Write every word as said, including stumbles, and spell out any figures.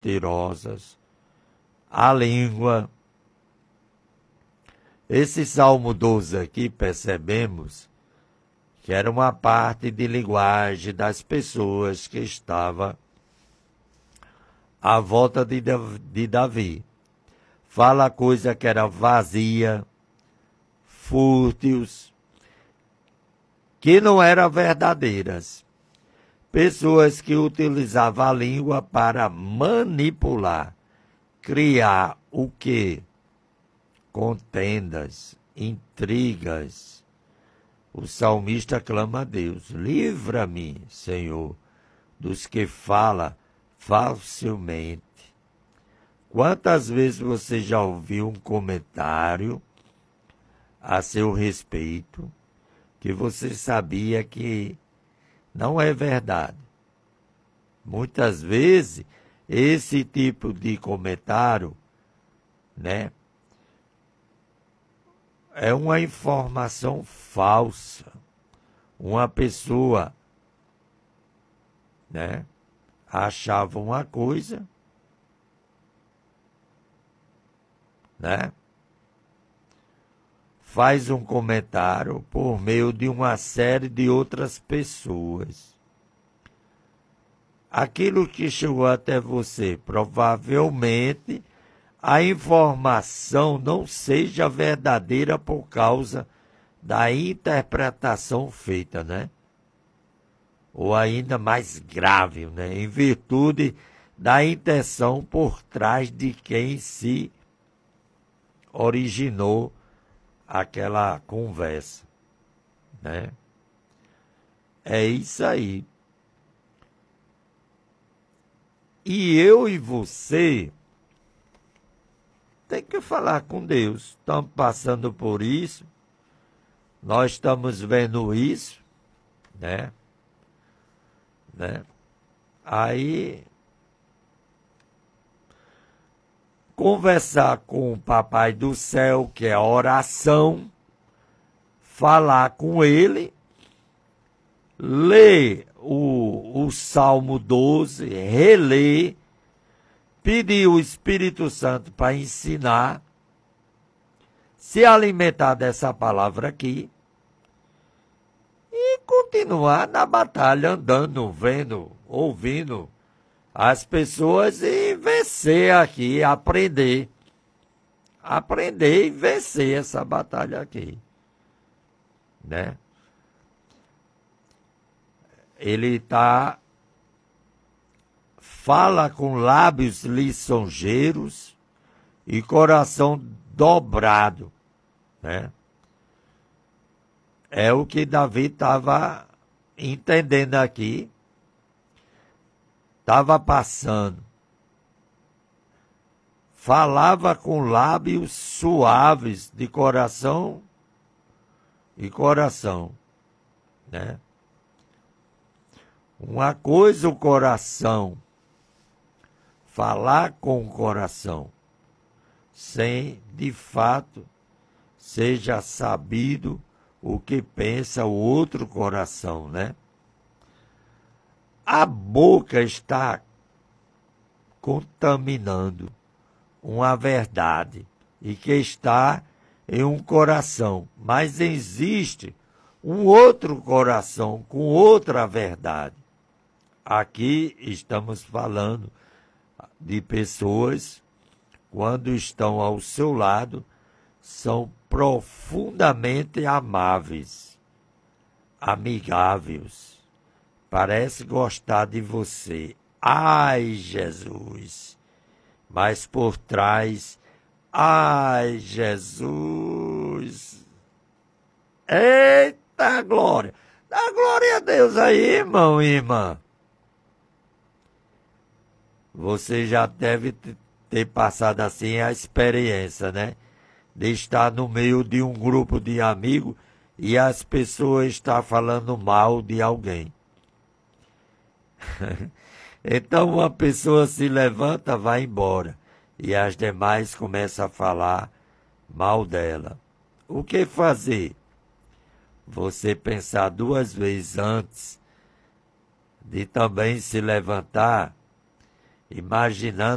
mentirosas, a língua. Esse Salmo doze aqui percebemos que era uma parte de linguagem das pessoas que estava à volta de, de Davi. Fala coisa que era vazia, fúteis, que não eram verdadeiras. Pessoas que utilizavam a língua para manipular, criar o quê? Contendas, intrigas. O salmista clama a Deus: livra-me, Senhor, dos que falam facilmente. Quantas vezes você já ouviu um comentário a seu respeito que você sabia que não é verdade? Muitas vezes, esse tipo de comentário, né, é uma informação falsa. Uma pessoa, né, achava uma coisa, né, faz um comentário por meio de uma série de outras pessoas. Aquilo que chegou até você, provavelmente a informação não seja verdadeira por causa da interpretação feita, né? Ou ainda mais grave, né? Em virtude da intenção por trás de quem se originou aquela conversa, né? É isso aí. E eu e você tem que falar com Deus. Estamos passando por isso, nós estamos vendo isso, né? né? Aí, conversar com o Papai do Céu, que é a oração, falar com ele, ler o, o Salmo doze, reler, pedir o Espírito Santo para ensinar, se alimentar dessa palavra aqui e continuar na batalha, andando, vendo, ouvindo as pessoas e vencer aqui, aprender. Aprender e vencer essa batalha aqui, né? Ele está... Fala com lábios lisonjeiros e coração dobrado, né? É o que Davi estava entendendo aqui, estava passando. Falava com lábios suaves de coração e coração, né? Uma coisa o coração, falar com o coração, sem, de fato, seja sabido o que pensa o outro coração, né? A boca está contaminando uma verdade e que está em um coração, mas existe um outro coração com outra verdade. Aqui estamos falando de pessoas, quando estão ao seu lado, são profundamente amáveis, amigáveis, parece gostar de você. Ai, Jesus! Mas por trás, ai, Jesus! Eita glória! Dá glória a Deus aí, irmão e irmã. Você já deve ter passado assim a experiência, né? De estar no meio de um grupo de amigos e as pessoas estão falando mal de alguém. Então uma pessoa se levanta, vai embora, e as demais começam a falar mal dela. O que fazer? Você pensar duas vezes antes de também se levantar, imaginando